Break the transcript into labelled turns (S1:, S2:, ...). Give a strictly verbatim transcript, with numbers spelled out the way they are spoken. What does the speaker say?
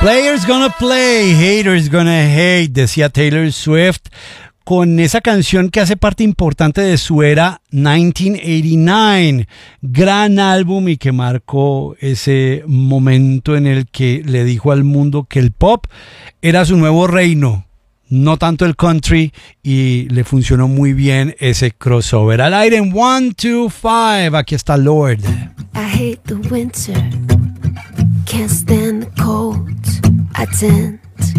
S1: Players gonna play, haters gonna hate, decía Taylor Swift, con esa canción que hace parte importante de su era nineteen eighty-nine, gran álbum y que marcó ese momento en el que le dijo al mundo que el pop era su nuevo reino, no tanto el country, y le funcionó muy bien ese crossover. Al aire en one, two, five, aquí está Lord.
S2: I hate the winter, can't stand the cold. I tend